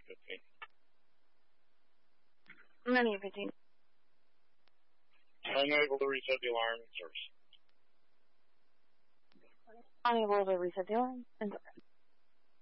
15. 9815. Unable to reset the alarm. Service. Unable to reset the alarm. And